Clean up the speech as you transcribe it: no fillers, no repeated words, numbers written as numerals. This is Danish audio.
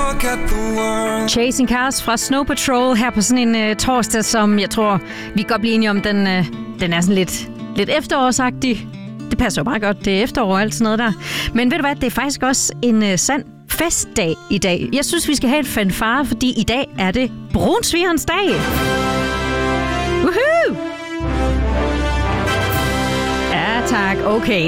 Chasing Cars fra Snow Patrol her på sådan en torsdag, som jeg tror, vi kan godt blive enige om, den er sådan lidt efterårsagtig. Det passer jo meget godt, det er efterår og alt sådan noget der. Men ved du hvad, det er faktisk også en sand festdag i dag. Jeg synes, vi skal have et fanfare, fordi i dag er det brunsvigerens dag. Woohoo! Ja tak, okay.